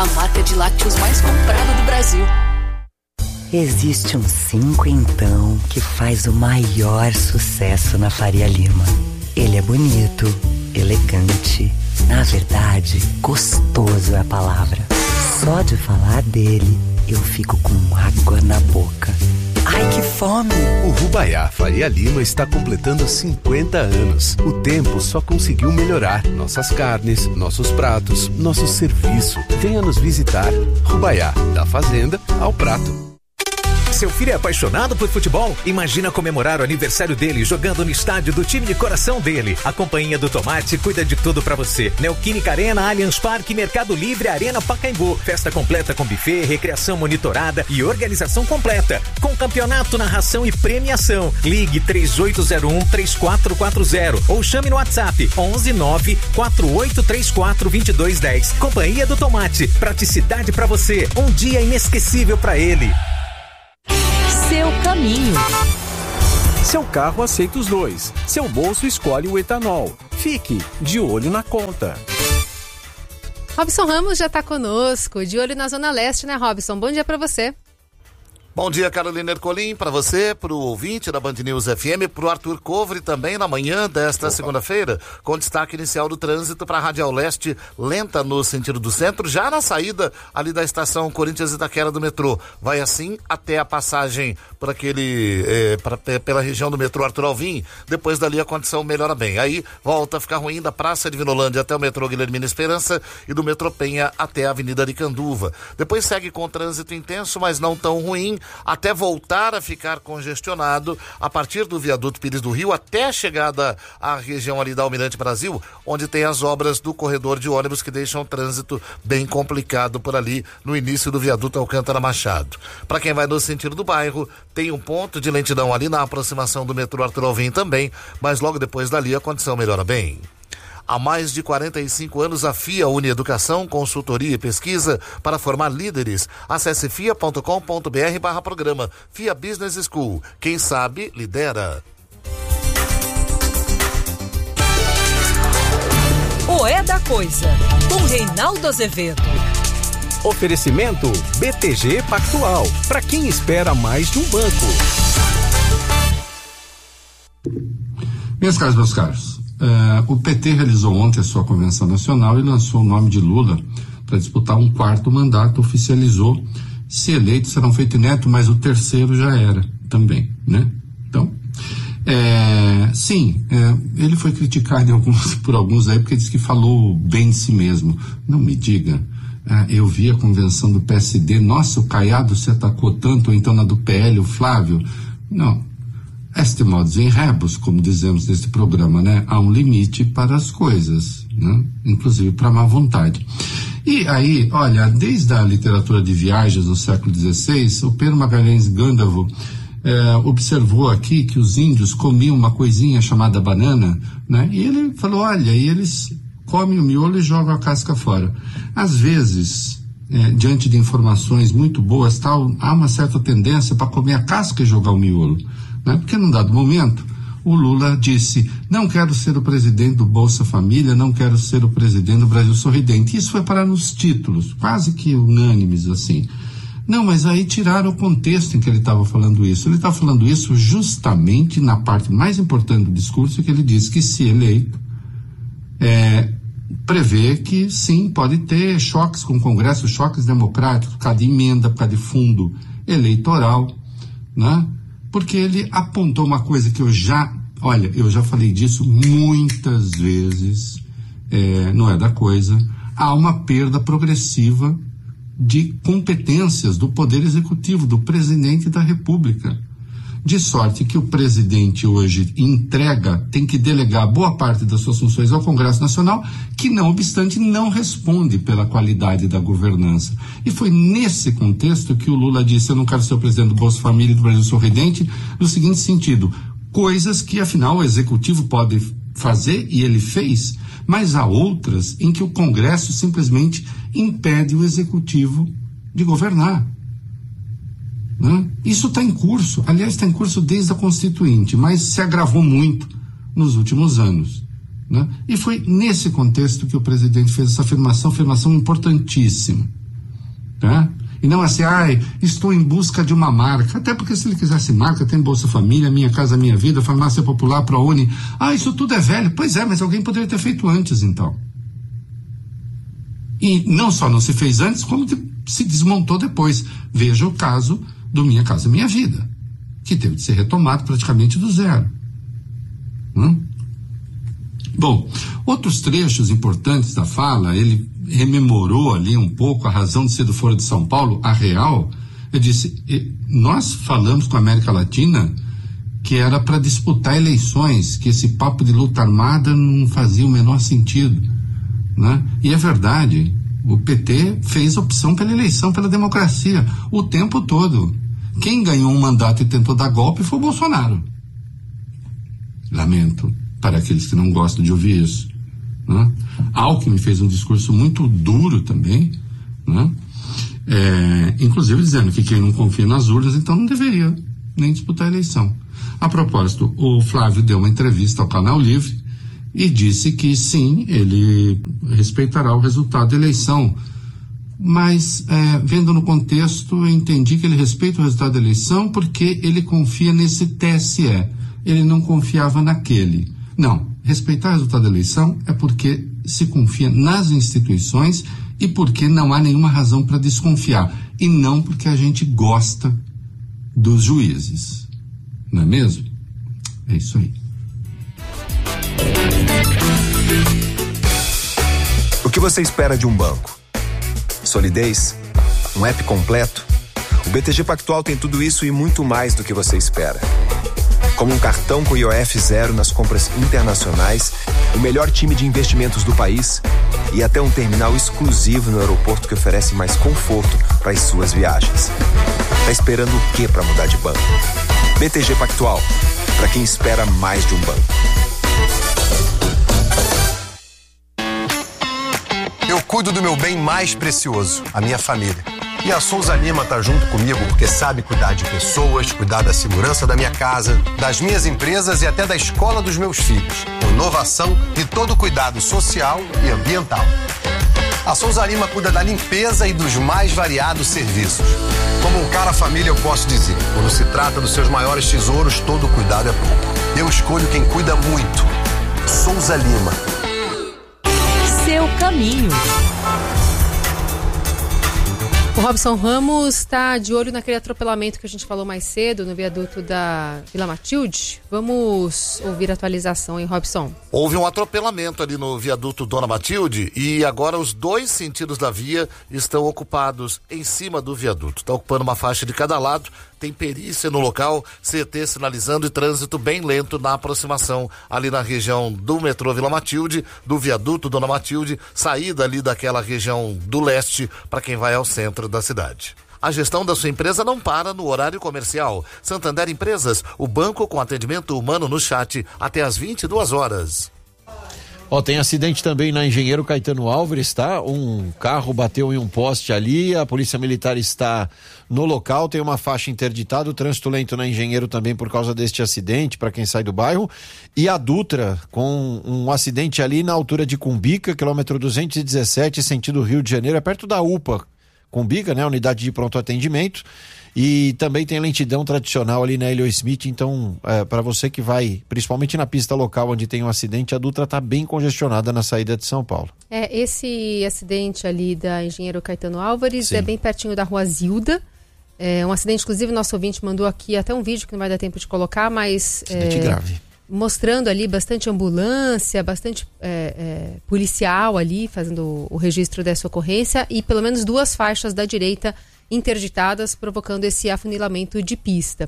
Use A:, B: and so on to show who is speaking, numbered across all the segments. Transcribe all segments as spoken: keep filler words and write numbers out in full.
A: a marca de lácteos mais comprada do Brasil.
B: Existe um cinco então que faz o maior sucesso na Faria Lima. Ele é bonito, elegante, na verdade, gostoso é a palavra. Só de falar dele, eu fico com água na boca. Ai, que fome!
C: O Rubaiá Faria Lima está completando cinquenta anos. O tempo só conseguiu melhorar nossas carnes, nossos pratos, nosso serviço. Venha nos visitar. Rubaiá, da fazenda ao prato.
D: Seu filho é apaixonado por futebol? Imagina comemorar o aniversário dele jogando no estádio do time de coração dele. A Companhia do Tomate cuida de tudo pra você. Neoquímica Arena, Allianz Parque, Mercado Livre, Arena Pacaembu. Festa completa com buffet, recreação monitorada e organização completa. Com campeonato, narração e premiação. Ligue três oito zero um, três quatro quatro zero ou chame no WhatsApp onze nove quatro oito três quatro dois dois um zero. Companhia do Tomate, praticidade pra você. Um dia inesquecível pra ele.
E: Seu caminho.
F: Seu carro aceita os dois. Seu bolso escolhe o etanol. Fique de olho na conta.
G: Robson Ramos já está conosco, de olho na Zona Leste, né, Robson? Bom dia para você.
H: Bom dia, Carolina Ercolim, para você, para o ouvinte da Band News F M, para o Arthur Covre também na manhã desta segunda-feira, com destaque inicial do trânsito para a Radial Leste, lenta no sentido do centro, já na saída ali da estação Corinthians Itaquera do metrô. Vai assim até a passagem por aquele, eh, pra, pela região do metrô Arthur Alvim, depois dali a condição melhora bem. Aí volta a ficar ruim da Praça de Vinolândia até o metrô Guilhermina Esperança e do metrô Penha até a Avenida Aricanduva. Depois segue com trânsito intenso, mas não tão ruim, até voltar a ficar congestionado a partir do viaduto Pires do Rio até a chegada à região ali da Almirante Brasil, onde tem as obras do corredor de ônibus que deixam o trânsito bem complicado por ali no início do viaduto Alcântara Machado. Para quem vai no sentido do bairro, tem um ponto de lentidão ali na aproximação do metrô Arthur Alvim também, mas logo depois dali a condição melhora bem. Há mais de quarenta e cinco anos, a F I A une educação, consultoria e pesquisa para formar líderes. Acesse fia ponto com ponto br barra programa. F I A Business School. Quem sabe, lidera.
E: O É da Coisa, com Reinaldo Azevedo.
F: Oferecimento B T G Pactual, para quem espera mais de um banco.
I: Meus caros, meus caros. Uh, o P T realizou ontem a sua convenção nacional e lançou o nome de Lula para disputar um quarto mandato, oficializou. Se eleito, serão feito neto, mas o terceiro já era também, né? Então, é, sim, é, ele foi criticado em alguns, por alguns aí, porque disse que falou bem de si mesmo. Não me diga, é, eu vi a convenção do P S D, nossa, o Caiado se atacou tanto, ou então na do P L, o Flávio. Não. Este modus in rebus, como dizemos neste programa, né? Há um limite para as coisas, né? Inclusive para a má vontade. E aí, olha, desde a literatura de viagens no século dezesseis, o Pedro Magalhães Gândavo eh, observou aqui que os índios comiam uma coisinha chamada banana, né? E ele falou, olha, e eles comem o miolo e jogam a casca fora. Às vezes, eh, diante de informações muito boas, tal, há uma certa tendência para comer a casca e jogar o miolo. Né? Porque num dado momento o Lula disse, não quero ser o presidente do Bolsa Família, não quero ser o presidente do Brasil Sorridente. Isso foi parar nos títulos, quase que unânimes assim. Não, mas aí tiraram o contexto em que ele estava falando isso. Ele estava falando isso justamente na parte mais importante do discurso, que ele disse que, se eleito, é, prevê que sim, pode ter choques com o Congresso, choques democráticos, por causa de emenda, por causa de fundo eleitoral, né? Porque ele apontou uma coisa que eu já, olha, eu já falei disso muitas vezes, é, não é da coisa, há uma perda progressiva de competências do Poder Executivo, do Presidente da República. De sorte que o presidente hoje entrega, tem que delegar boa parte das suas funções ao Congresso Nacional, que não obstante não responde pela qualidade da governança. E foi nesse contexto que o Lula disse, eu não quero ser o presidente do Bolsa Família e do Brasil Sorridente, no seguinte sentido, coisas que afinal o Executivo pode fazer, e ele fez, mas há outras em que o Congresso simplesmente impede o Executivo de governar. Né? Isso está em curso, aliás está em curso desde a Constituinte, mas se agravou muito nos últimos anos, né? E foi nesse contexto que o presidente fez essa afirmação, afirmação importantíssima, Tá? E não assim, ai, estou em busca de uma marca. Até porque se ele quisesse marca, tem Bolsa Família, Minha Casa Minha Vida, Farmácia Popular, ProUni. Ah, isso tudo é velho. Pois é, mas alguém poderia ter feito antes, então. E não só não se fez antes, como se desmontou depois. Veja o caso do Minha Casa Minha Vida, que teve de ser retomado praticamente do zero. Hum? Bom, outros trechos importantes da fala, ele rememorou ali um pouco a razão de ser do Foro de São Paulo, a real. Eu disse, nós falamos com a América Latina que era para disputar eleições, que esse papo de luta armada não fazia o menor sentido, né? E é verdade, o P T fez opção pela eleição, pela democracia, o tempo todo. Quem ganhou um mandato e tentou dar golpe foi o Bolsonaro. Lamento para aqueles que não gostam de ouvir isso, né? Alckmin fez um discurso muito duro também, né? É, inclusive dizendo que quem não confia nas urnas, então não deveria nem disputar a eleição. A propósito, o Flávio deu uma entrevista ao Canal Livre e disse que sim, ele respeitará o resultado da eleição, mas é, vendo no contexto, eu entendi que ele respeita o resultado da eleição porque ele confia nesse T S E, ele não confiava naquele. Não, respeitar o resultado da eleição é porque se confia nas instituições e porque não há nenhuma razão para desconfiar, e não porque a gente gosta dos juízes, não é mesmo? É isso aí.
J: O que você espera de um banco? Solidez? Um app completo? O B T G Pactual tem tudo isso e muito mais do que você espera. Como um cartão com I O F zero nas compras internacionais, o melhor time de investimentos do país e até um terminal exclusivo no aeroporto que oferece mais conforto para as suas viagens. Tá esperando o que para mudar de banco? B T G Pactual, para quem espera mais de um banco.
K: Eu cuido do meu bem mais precioso, a minha família. E a Souza Lima tá junto comigo porque sabe cuidar de pessoas, cuidar da segurança da minha casa, das minhas empresas e até da escola dos meus filhos. Inovação e todo cuidado social e ambiental. A Souza Lima cuida da limpeza e dos mais variados serviços. Como um cara família, eu posso dizer, quando se trata dos seus maiores tesouros, todo cuidado é pouco. Eu escolho quem cuida muito. Souza Lima.
E: Seu caminho.
G: O Robson Ramos está de olho naquele atropelamento que a gente falou mais cedo no viaduto da Vila Matilde. Vamos ouvir a atualização, hein, Robson?
H: Houve um atropelamento ali no viaduto Dona Matilde e agora os dois sentidos da via estão ocupados em cima do viaduto. Está ocupando uma faixa de cada lado, tem perícia no local, C T sinalizando e trânsito bem lento na aproximação ali na região do metrô Vila Matilde, do viaduto Dona Matilde, saída ali daquela região do leste para quem vai ao centro da cidade. A gestão da sua empresa não para no horário comercial. Santander Empresas, o banco com atendimento humano no chat até às vinte e duas horas.
L: Ó, oh, tem acidente também na Engenheiro Caetano Álvares, tá? Um carro bateu em um poste ali, a Polícia Militar está no local, tem uma faixa interditada, o trânsito lento na Engenheiro também por causa deste acidente, para quem sai do bairro, e a Dutra com um acidente ali na altura de Cumbica, quilômetro duzentos e dezessete, sentido Rio de Janeiro, é perto da U P A Cumbica, né? Unidade de pronto atendimento. E também tem lentidão tradicional ali na Helio Smith, então é, para você que vai, principalmente na pista local onde tem um acidente, a Dutra está bem congestionada na saída de São Paulo. É, esse acidente ali da Engenheiro Caetano Álvares Sim. é bem pertinho da Rua Zilda, é um acidente, inclusive nosso ouvinte mandou aqui até um vídeo que não vai dar tempo de colocar, mas... Acidente é, grave. Mostrando ali bastante ambulância, bastante é, é, policial ali, fazendo o registro dessa ocorrência e pelo menos duas faixas da direita interditadas, provocando esse afunilamento de pista.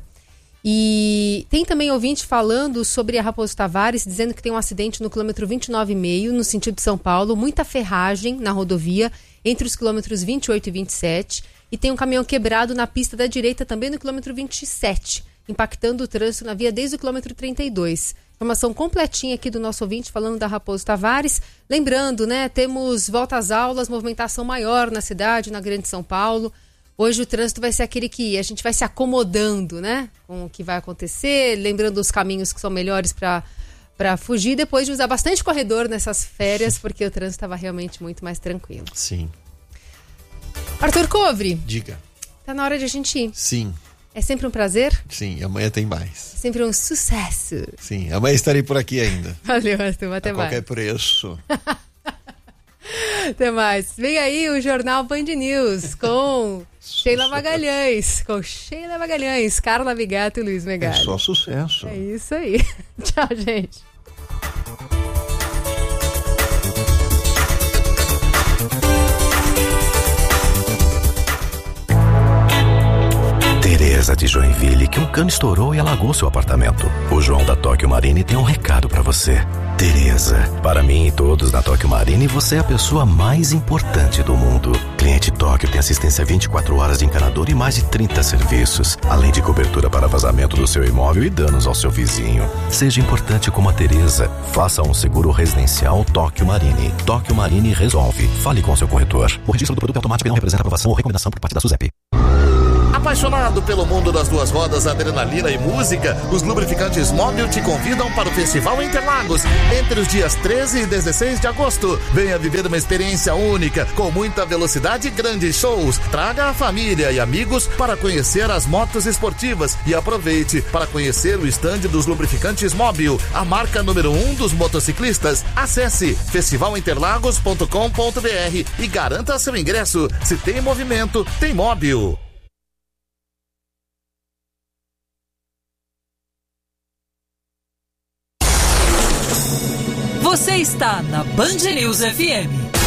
L: E tem também ouvinte falando sobre a Raposo Tavares, dizendo que tem um acidente no quilômetro vinte e nove e meio, no sentido de São Paulo, muita ferragem na rodovia, entre os quilômetros vinte e oito e vinte e sete, e tem um caminhão quebrado na pista da direita também no quilômetro vinte e sete, impactando o trânsito na via desde o quilômetro trinta e dois. Informação completinha aqui do nosso ouvinte falando da Raposo Tavares. Lembrando, né, temos volta às aulas, movimentação maior na cidade, na Grande São Paulo. Hoje o trânsito vai ser aquele que a gente vai se acomodando, né, com o que vai acontecer, lembrando os caminhos que são melhores para para fugir, depois de usar bastante corredor nessas férias, porque o trânsito estava realmente muito mais tranquilo. Sim.
G: Arthur Covre.
L: Diga.
G: Tá na hora de a gente ir.
L: Sim.
G: É sempre um prazer?
L: Sim, amanhã tem mais.
G: É sempre um sucesso.
L: Sim, amanhã estarei por aqui ainda.
G: Valeu, Arthur. Até
L: a
G: mais.
L: qualquer preço.
G: Até mais. Vem aí o Jornal Band News com Sheila Magalhães. Com Sheila Magalhães, Carla Bigato e Luiz Megali.
L: É só sucesso.
G: É isso aí. Tchau, gente.
M: Tereza de Joinville, que um cano estourou e alagou seu apartamento. O João da Tóquio Marine tem um recado pra você. Tereza, para mim e todos na Tóquio Marine, você é a pessoa mais importante do mundo. Cliente Tóquio tem assistência vinte e quatro horas de encanador e mais de trinta serviços, além de cobertura para vazamento do seu imóvel e danos ao seu vizinho. Seja importante como a Tereza. Faça um seguro residencial Tóquio Marine. Tóquio Marine resolve. Fale com seu corretor. O registro do produto automático não representa aprovação ou recomendação por parte da SUSEP.
H: Apaixonado pelo mundo das duas rodas, adrenalina e música, os lubrificantes Móbil te convidam para o Festival Interlagos entre os dias treze e dezesseis de agosto. Venha viver uma experiência única, com muita velocidade e grandes shows. Traga a família e amigos para conhecer as motos esportivas e aproveite para conhecer o estande dos lubrificantes Móbil, a marca número um dos motociclistas. Acesse festival interlagos ponto com ponto b r e garanta seu ingresso. Se tem movimento, tem Móbil.
E: Você está na Band News F M.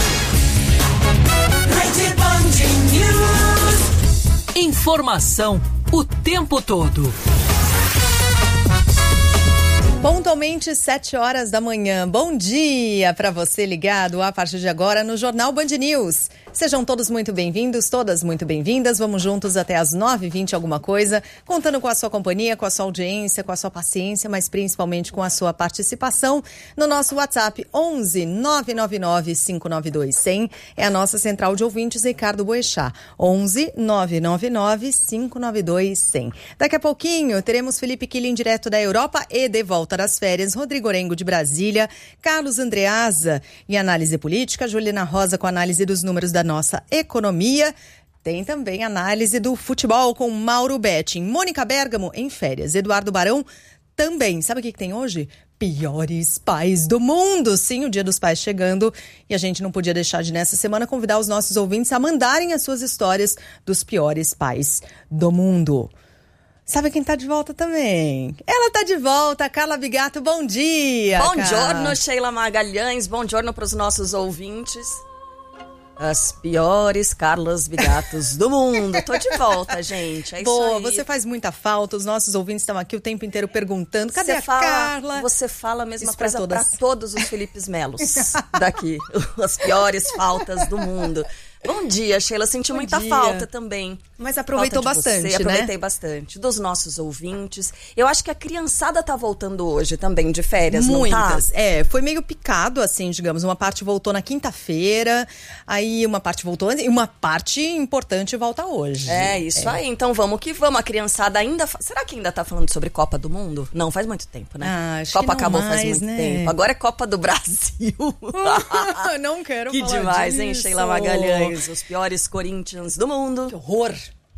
N: Rede Band News.
E: Informação o tempo todo.
O: Pontualmente sete horas da manhã. Bom dia para você ligado a partir de agora no Jornal Band News. Sejam todos muito bem-vindos, todas muito bem-vindas. Vamos juntos até as nove e vinte alguma coisa, contando com a sua companhia, com a sua audiência, com a sua paciência, mas principalmente com a sua participação no nosso WhatsApp onze nove nove nove cinco nove dois zero zero. É a nossa central de ouvintes, Ricardo Boechat. onze nove nove nove cinco nove dois zero zero. Daqui a pouquinho teremos Felipe Quilin direto da Europa e de volta das férias, Rodrigo Orengo de Brasília, Carlos Andreasa em análise política, Juliana Rosa com análise dos números da nossa economia. Tem também análise do futebol com Mauro Betting, Mônica Bergamo em férias, Eduardo Barão também. Sabe o que, que tem hoje? Piores pais do mundo. Sim, o Dia dos Pais chegando e a gente não podia deixar de, nessa semana, convidar os nossos ouvintes a mandarem as suas histórias dos piores pais do mundo. Sabe quem tá de volta também? Ela tá de volta, Carla Bigato, bom dia!
P: Bom giorno, Sheila Magalhães, bom giorno para os nossos ouvintes. As piores Carlas Bigatos do mundo. Tô de volta, gente. É
O: Boa,
P: isso aí.
O: Você faz muita falta. Os nossos ouvintes estão aqui o tempo inteiro perguntando: cadê
P: você
O: a
P: fala,
O: Carla?
P: Você fala a mesma
O: Isso pra
P: coisa para
O: todas.
P: todos os Felipes Melos daqui. As piores faltas do mundo. Bom dia, Sheila. Senti
O: Bom
P: muita
O: dia.
P: falta também.
O: Mas aproveitou
P: Falta de
O: bastante,
P: você,
O: né?
P: Aproveitei bastante. Dos nossos ouvintes. Eu acho que a criançada tá voltando hoje também de férias,
O: Muitas.
P: não tá?
O: É, foi meio picado, assim, digamos. Uma parte voltou na quinta-feira, aí uma parte voltou antes, e uma parte importante volta hoje.
P: É, isso
O: É.
P: aí. Então vamos que vamos. A criançada ainda... fa- Será que ainda tá falando sobre Copa do Mundo? Não, faz muito tempo, né?
O: Ah, acho
P: Copa
O: que não
P: acabou faz
O: mais,
P: muito
O: né?
P: tempo. Agora é Copa do Brasil.
O: Não quero
P: Que
O: falar
P: demais,
O: disso.
P: hein, Sheila Magalhães? Os piores Corinthians do mundo.
O: Que horror.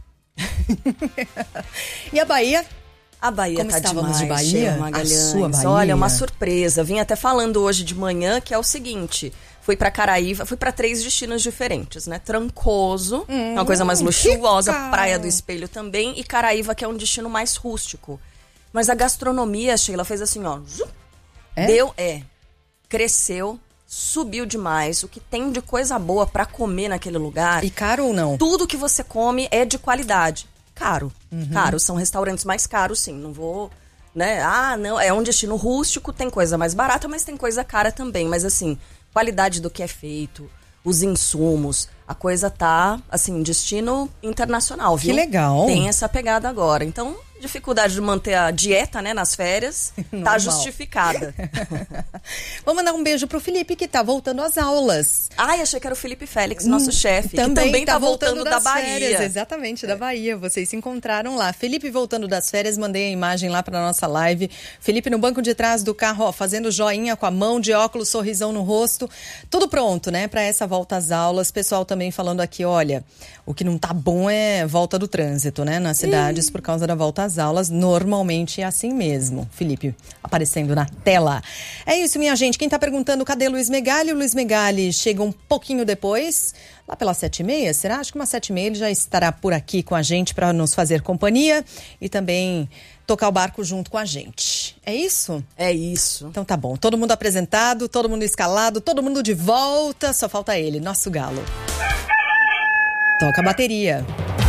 O: E a Bahia?
P: A Bahia
O: Como
P: tá
O: estávamos
P: demais,
O: de Bahia?
P: Sheila
O: A
P: Magalhães.
O: sua Bahia?
P: Olha, uma surpresa. Vim até falando hoje de manhã que é o seguinte... Fui pra Caraíva, fui pra três destinos diferentes, né? Trancoso,
O: Hum,
P: uma coisa mais luxuosa,
O: rica.
P: Praia do Espelho também, e Caraíva, que é um destino mais rústico. Mas a gastronomia, Sheila, fez assim, ó. zum,
O: É?
P: Deu, é. Cresceu, subiu demais. O que tem de coisa boa pra comer naquele lugar.
O: E caro ou não?
P: Tudo que você come é de qualidade. Caro.
O: Uhum.
P: Caro. São restaurantes mais caros, sim. Não vou... Né? Ah, não. É um destino rústico, tem coisa mais barata, mas tem coisa cara também. Mas assim... Qualidade do que é feito, os insumos, a coisa tá, assim, destino internacional, viu?
O: Que legal.
P: Tem essa pegada agora. Então, dificuldade de manter a dieta, né, nas férias, tá justificada.
O: Vamos mandar um beijo pro Felipe, que tá voltando às aulas.
P: Ai, achei que era o Felipe Félix, nosso hum, chefe,
O: também
P: que também
O: tá,
P: tá voltando, voltando da Bahia.
O: Férias, exatamente, da Bahia. Vocês se encontraram lá. Felipe voltando das férias, mandei a imagem lá pra nossa live. Felipe no banco de trás do carro, ó, fazendo joinha com a mão, de óculos, sorrisão no rosto. Tudo pronto, né, pra essa volta às aulas. Pessoal também falando aqui, olha, o que não tá bom é volta do trânsito, né, nas cidades, Ih. por causa da volta às aulas. Normalmente é assim mesmo. Felipe aparecendo na tela. É isso, minha gente. Quem tá perguntando, cadê Luiz Megali? O Luiz Megali chega um pouquinho depois, lá pelas sete e meia, será? Acho que umas sete e meia ele já estará por aqui com a gente para nos fazer companhia e também tocar o barco junto com a gente. É isso?
P: É isso.
O: Então tá bom. Todo mundo apresentado, todo mundo escalado, todo mundo de volta. Só falta ele, nosso galo. Toca a bateria.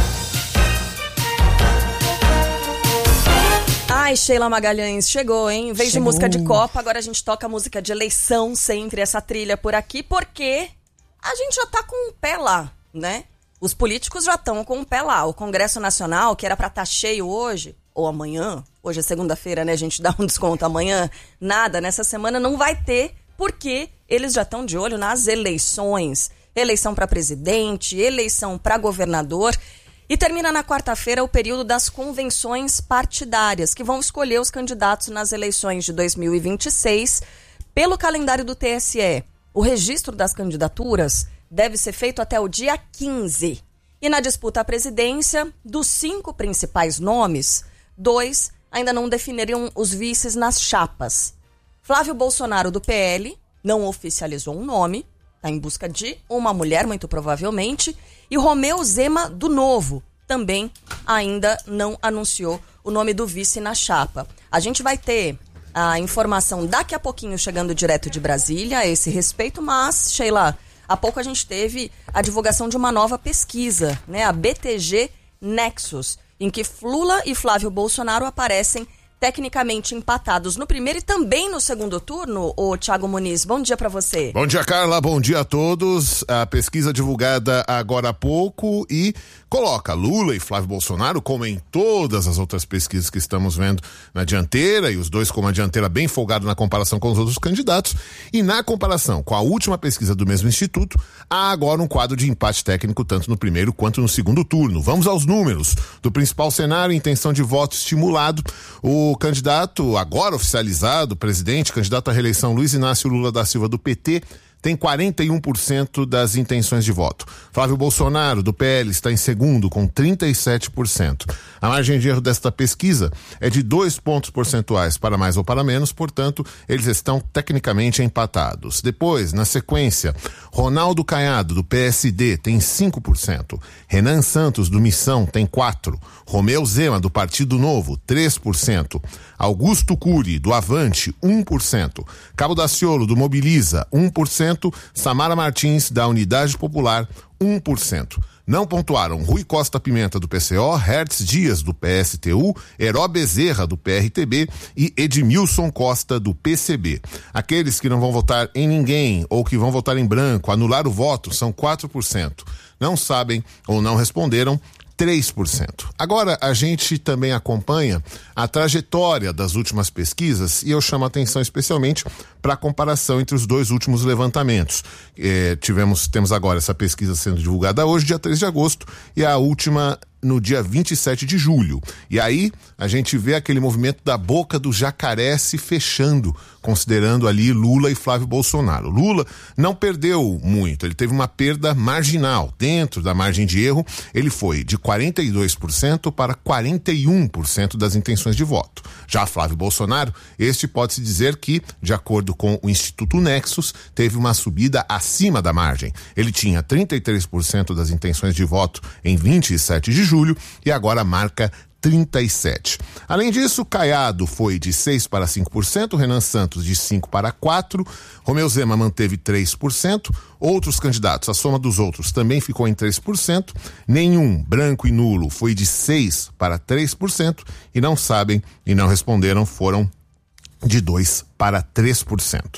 P: Ai, Sheila Magalhães, chegou, hein? Em vez chegou. de música de Copa, agora a gente toca música de eleição, sempre essa trilha por aqui, porque a gente já tá com o pé lá, né? Os políticos já estão com o pé lá. O Congresso Nacional, que era pra estar cheio hoje, ou amanhã, hoje é segunda-feira, né? A gente dá um desconto amanhã, nada, nessa semana não vai ter, porque eles já estão de olho nas eleições. Eleição para presidente, eleição para governador. E termina na quarta-feira o período das convenções partidárias, que vão escolher os candidatos nas eleições de dois mil e vinte e seis. Pelo calendário do T S E, o registro das candidaturas deve ser feito até o dia quinze. E na disputa à presidência, dos cinco principais nomes, dois ainda não definiram os vices nas chapas. Flávio Bolsonaro, do P L, não oficializou um nome, está em busca de uma mulher, muito provavelmente, e Romeu Zema, do Novo, também ainda não anunciou o nome do vice na chapa. A gente vai ter a informação daqui a pouquinho chegando direto de Brasília a esse respeito, mas, Sheila, há pouco a gente teve a divulgação de uma nova pesquisa, né, a B T G Nexus, em que Lula e Flávio Bolsonaro aparecem tecnicamente empatados no primeiro e também no segundo turno. Ô Thiago Muniz, bom dia pra você.
Q: Bom dia, Carla, bom dia a todos. A pesquisa divulgada agora há pouco e coloca Lula e Flávio Bolsonaro, como em todas as outras pesquisas que estamos vendo, na dianteira, e os dois com uma dianteira bem folgada na comparação com os outros candidatos. E na comparação com a última pesquisa do mesmo instituto, há agora um quadro de empate técnico tanto no primeiro quanto no segundo turno. Vamos aos números do principal cenário, intenção de voto estimulado. O O candidato, agora oficializado, presidente, candidato à reeleição, Luiz Inácio Lula da Silva, do P T, tem quarenta e um por cento das intenções de voto. Flávio Bolsonaro, do P L, está em segundo, com trinta e sete por cento. A margem de erro desta pesquisa é de dois pontos percentuais para mais ou para menos, portanto, eles estão tecnicamente empatados. Depois, na sequência, Ronaldo Caiado, do P S D, tem cinco por cento. Renan Santos, do Missão, tem quatro por cento. Romeu Zema, do Partido Novo, três por cento. Augusto Cury, do Avante, um por cento. Cabo Daciolo, do Mobiliza, um por cento. Samara Martins, da Unidade Popular, um por cento. Não pontuaram Rui Costa Pimenta, do P C O, Hertz Dias, do P S T U, Heró Bezerra, do P R T B e Edmilson Costa, do P C B. Aqueles que não vão votar em ninguém ou que vão votar em branco, anular o voto, são quatro por cento. Não sabem ou não responderam, três por cento. Agora, a gente também acompanha a trajetória das últimas pesquisas e eu chamo a atenção especialmente para a comparação entre os dois últimos levantamentos. É, tivemos, temos agora essa pesquisa sendo divulgada hoje, dia três de agosto, e a última no dia vinte e sete de julho. E aí a gente vê aquele movimento da boca do jacaré se fechando, considerando ali Lula e Flávio Bolsonaro. Lula não perdeu muito, ele teve uma perda marginal. Dentro da margem de erro, ele foi de quarenta e dois por cento para quarenta e um por cento das intenções de voto. Já Flávio Bolsonaro, este pode-se dizer que, de acordo com o Instituto Nexus, teve uma subida acima da margem. Ele tinha trinta e três por cento das intenções de voto em vinte e sete de julho e agora marca trinta e sete. Além disso, Caiado foi de seis para cinco por cento, Renan Santos de cinco para quatro por cento, Romeu Zema manteve três por cento, outros candidatos, a soma dos outros também ficou em três por cento, nenhum, branco e nulo, foi de seis para três por cento e não sabem e não responderam foram de dois para três por cento.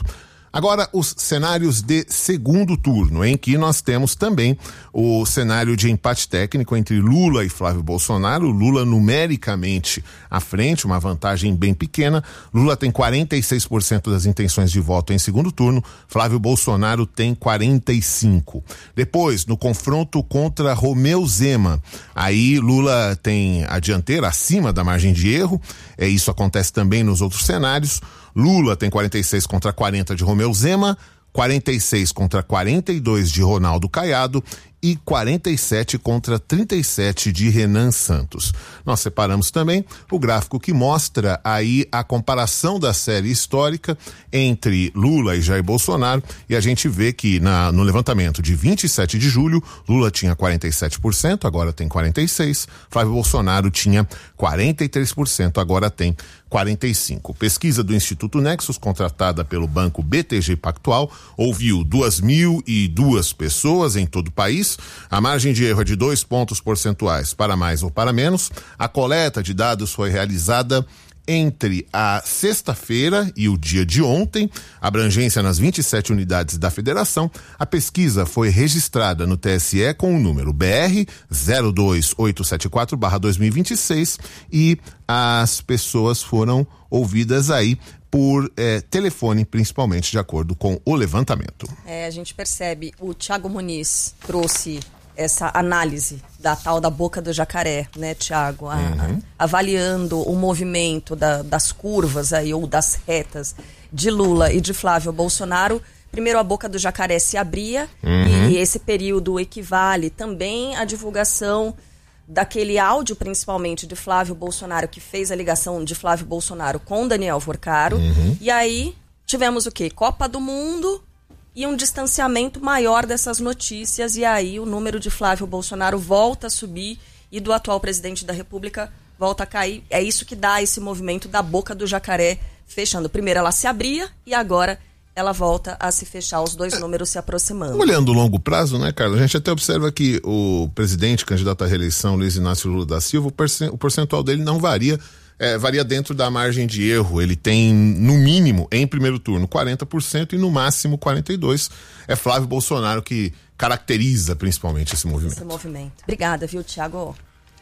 Q: Agora, os cenários de segundo turno, em que nós temos também o cenário de empate técnico entre Lula e Flávio Bolsonaro. Lula numericamente à frente, uma vantagem bem pequena. Lula tem quarenta e seis por cento das intenções de voto em segundo turno, Flávio Bolsonaro tem quarenta e cinco por cento. Depois, no confronto contra Romeu Zema, aí Lula tem a dianteira acima da margem de erro, é, isso acontece também nos outros cenários. Lula tem quarenta e seis contra quarenta de Romeu Zema, quarenta e seis contra quarenta e dois de Ronaldo Caiado e quarenta e sete contra trinta e sete de Renan Santos. Nós separamos também o gráfico que mostra aí a comparação da série histórica entre Lula e Jair Bolsonaro, e a gente vê que na, no levantamento de vinte e sete de julho, Lula tinha quarenta e sete por cento, agora tem quarenta e seis por cento, Flávio Bolsonaro tinha quarenta e três por cento, agora tem quarenta e cinco por cento. Pesquisa do Instituto Nexus, contratada pelo banco B T G Pactual, ouviu duas mil e duas pessoas em todo o país. A margem de erro é de dois pontos percentuais para mais ou para menos. A coleta de dados foi realizada entre a sexta-feira e o dia de ontem, abrangência nas vinte e sete unidades da federação. A pesquisa foi registrada no T S E com o número B R zero dois oito sete quatro barra dois mil e vinte e seis e as pessoas foram ouvidas aí por eh, telefone, principalmente de acordo com o levantamento.
P: É, a gente percebe, o Thiago Muniz trouxe essa análise da tal da boca do jacaré, né, Thiago? A, uhum. a, avaliando o movimento da, das curvas aí, ou das retas de Lula e de Flávio Bolsonaro. Primeiro a boca do jacaré se abria, uhum. e, e esse período equivale também à divulgação daquele áudio, principalmente, de Flávio Bolsonaro, que fez a ligação de Flávio Bolsonaro com Daniel Furcaro. Uhum. E aí tivemos o quê? Copa do Mundo e um distanciamento maior dessas notícias. E aí o número de Flávio Bolsonaro volta a subir e do atual presidente da República volta a cair. É isso que dá esse movimento da boca do jacaré fechando. Primeiro ela se abria e agora ela volta a se fechar, os dois números se aproximando.
Q: Olhando o longo prazo, né, Carla? A gente até observa que o presidente candidato à reeleição, Luiz Inácio Lula da Silva, o percentual dele não varia, é, varia dentro da margem de erro. Ele tem, no mínimo, em primeiro turno, quarenta por cento e no máximo quarenta e dois por cento. É Flávio Bolsonaro que caracteriza principalmente esse movimento.
P: Esse movimento. Obrigada, viu, Thiago?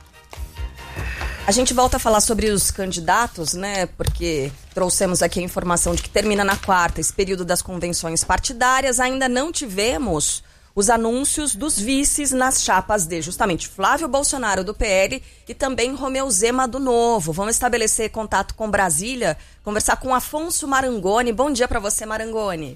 P: A gente volta a falar sobre os candidatos, né? Porque trouxemos aqui a informação de que termina na quarta esse período das convenções partidárias. Ainda não tivemos os anúncios dos vices nas chapas de justamente Flávio Bolsonaro do P L e também Romeu Zema do Novo. Vamos estabelecer contato com Brasília, conversar com Afonso Marangoni. Bom dia para você, Marangoni.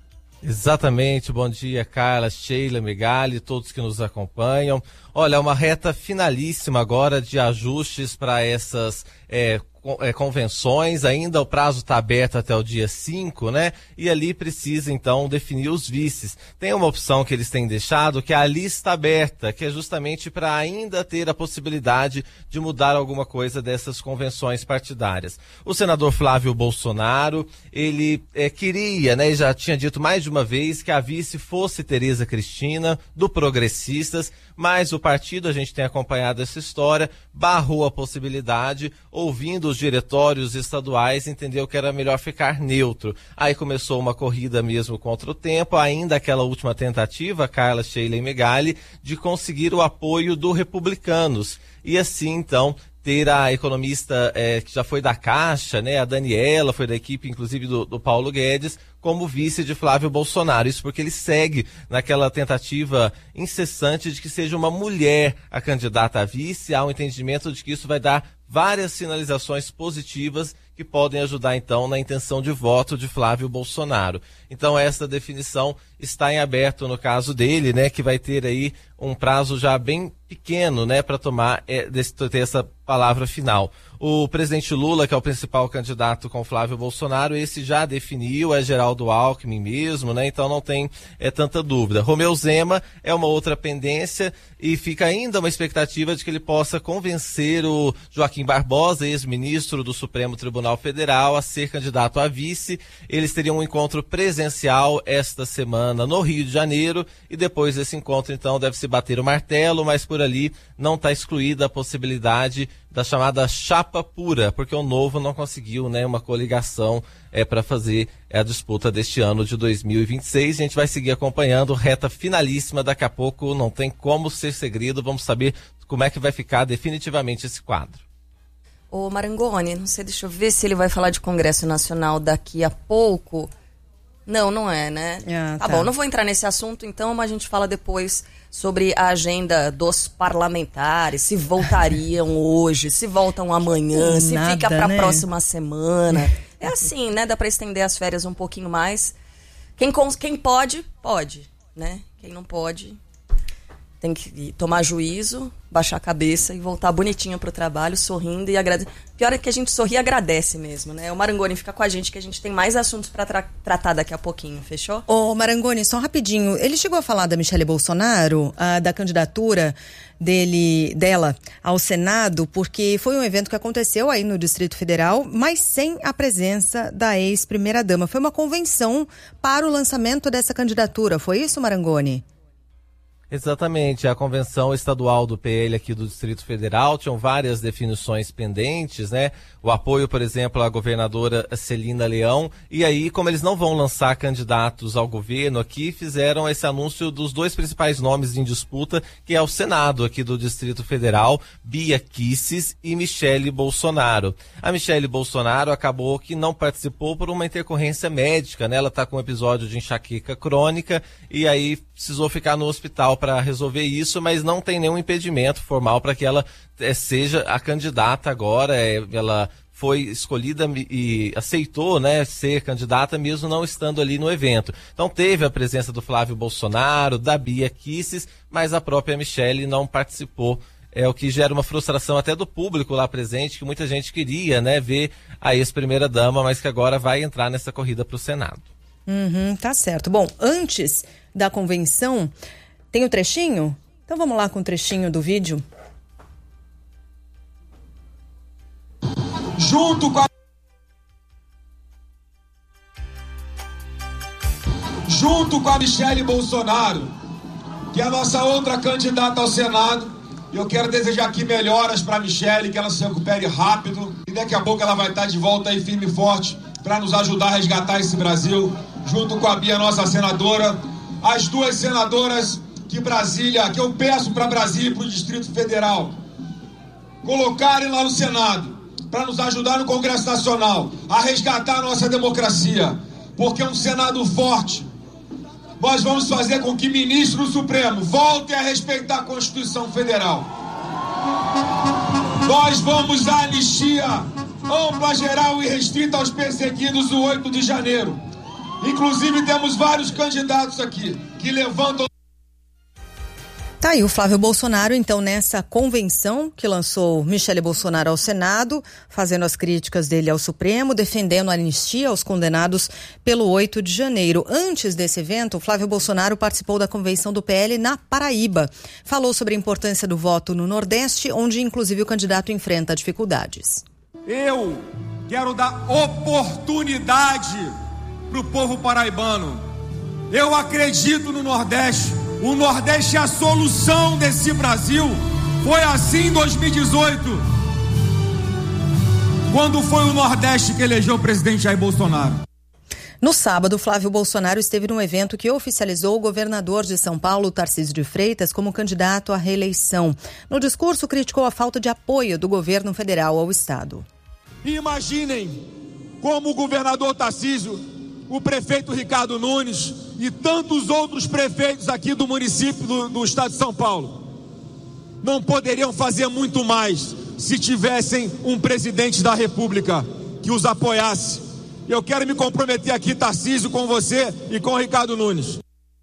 R: Exatamente, bom dia, Carla, Sheila, Megali, todos que nos acompanham. Olha, uma reta finalíssima agora de ajustes para essas é, convenções, ainda o prazo está aberto até o dia cinco, né? E ali precisa então definir os vices. Tem uma opção que eles têm deixado, que é a lista aberta, que é justamente para ainda ter a possibilidade de mudar alguma coisa dessas convenções partidárias. O senador Flávio Bolsonaro, ele é, queria, né, já tinha dito mais de uma vez que a vice fosse Tereza Cristina, do Progressistas, mas o partido, a gente tem acompanhado essa história, barrou a possibilidade, ouvindo os diretórios estaduais, entendeu que era melhor ficar neutro. Aí começou uma corrida mesmo contra o tempo, ainda aquela última tentativa, Carla, Sheila e Megali, de conseguir o apoio do Republicanos. E assim, então, ter a economista é, que já foi da Caixa, né, a Daniela, foi da equipe, inclusive, do, do Paulo Guedes, como vice de Flávio Bolsonaro. Isso porque ele segue naquela tentativa incessante de que seja uma mulher a candidata a vice. Há um entendimento de que isso vai dar várias sinalizações positivas que podem ajudar, então, na intenção de voto de Flávio Bolsonaro. Então, essa definição está em aberto no caso dele, né, que vai ter aí um prazo já bem pequeno, né, para tomar é, desse, ter essa palavra final. O presidente Lula, que é o principal candidato com Flávio Bolsonaro, esse já definiu, é Geraldo Alckmin mesmo, né? Então não tem é, tanta dúvida. Romeu Zema é uma outra pendência e fica ainda uma expectativa de que ele possa convencer o Joaquim Barbosa, ex-ministro do Supremo Tribunal Federal, a ser candidato a vice. Eles teriam um encontro presencial esta semana no Rio de Janeiro e depois desse encontro, então, deve-se bater o martelo, mas por ali não está excluída a possibilidade da chamada chapa pura, porque o Novo não conseguiu, né, uma coligação é, para fazer a disputa deste ano de dois mil e vinte e seis. A gente vai seguir acompanhando, reta finalíssima, daqui a pouco não tem como ser segredo, vamos saber como é que vai ficar definitivamente esse quadro.
P: Ô Marangoni, não sei, deixa eu ver se ele vai falar de Congresso Nacional daqui a pouco. Não, não é, né? Ah, tá. Tá bom, não vou entrar nesse assunto então, mas a gente fala depois sobre a agenda dos parlamentares, se voltariam hoje, se voltam amanhã, se Nada, fica para a né? próxima semana. É assim, né? Dá para estender as férias um pouquinho mais. Quem, quem pode, pode, né? Quem não pode, tem que tomar juízo, baixar a cabeça e voltar bonitinho pro trabalho, sorrindo e agradecer. Pior é que a gente sorri e agradece mesmo, né? O Marangoni fica com a gente que a gente tem mais assuntos para tra- tratar daqui a pouquinho, fechou?
O: Ô Marangoni, só rapidinho, ele chegou a falar da Michelle Bolsonaro, a, da candidatura dele, dela ao Senado, porque foi um evento que aconteceu aí no Distrito Federal, mas sem a presença da ex-primeira-dama. Foi uma convenção para o lançamento dessa candidatura, foi isso, Marangoni?
R: Exatamente, a convenção estadual do P L aqui do Distrito Federal tinham várias definições pendentes, né? O apoio, por exemplo, à governadora Celina Leão, e aí, como eles não vão lançar candidatos ao governo aqui, fizeram esse anúncio dos dois principais nomes em disputa, que é o Senado aqui do Distrito Federal, Bia Kicis e Michelle Bolsonaro. A Michelle Bolsonaro acabou que não participou por uma intercorrência médica, né? Ela está com um episódio de enxaqueca crônica e aí precisou ficar no hospital para resolver isso, mas não tem nenhum impedimento formal para que ela é, seja a candidata agora. É, ela foi escolhida e aceitou, né, ser candidata mesmo não estando ali no evento. Então teve a presença do Flávio Bolsonaro, da Bia Kicis, mas a própria Michelle não participou. É o que gera uma frustração até do público lá presente, que muita gente queria, né, ver a ex-primeira-dama, mas que agora vai entrar nessa corrida para o Senado.
O: Uhum, tá certo. Bom, antes da convenção, tem o trechinho? Então vamos lá com o trechinho do vídeo.
S: Junto com a... Junto com a Michelle Bolsonaro, que é a nossa outra candidata ao Senado, eu quero desejar aqui melhoras para a Michelle, que ela se recupere rápido e daqui a pouco ela vai estar de volta aí firme e forte para nos ajudar a resgatar esse Brasil, junto com a Bia, nossa senadora, as duas senadoras que Brasília, que eu peço para Brasília e para o Distrito Federal colocarem lá no Senado, para nos ajudar no Congresso Nacional a resgatar a nossa democracia, porque é um Senado forte. Nós vamos fazer com que ministro do Supremo voltem a respeitar a Constituição Federal. Nós vamos dar anistia ampla, geral e restrita aos perseguidos do oito de janeiro. Inclusive temos vários candidatos aqui que levantam...
O: Tá aí o Flávio Bolsonaro, então, nessa convenção que lançou Michelle Bolsonaro ao Senado, fazendo as críticas dele ao Supremo, defendendo a anistia aos condenados pelo oito de janeiro. Antes desse evento, o Flávio Bolsonaro participou da convenção do P L na Paraíba. Falou sobre a importância do voto no Nordeste, onde inclusive o candidato enfrenta dificuldades.
S: Eu quero dar oportunidade para o povo paraibano. Eu acredito no Nordeste. O Nordeste é a solução desse Brasil. Foi assim em dois mil e dezoito, quando foi o Nordeste que elegeu o presidente Jair Bolsonaro.
O: No sábado, Flávio Bolsonaro esteve num evento que oficializou o governador de São Paulo, Tarcísio de Freitas, como candidato à reeleição. No discurso, criticou a falta de apoio do governo federal ao Estado.
S: Imaginem como o governador Tarcísio, o prefeito Ricardo Nunes e tantos outros prefeitos aqui do município do, do estado de São Paulo não poderiam fazer muito mais se tivessem um presidente da República que os apoiasse. Eu quero me comprometer aqui, Tarcísio, com você e com o Ricardo Nunes.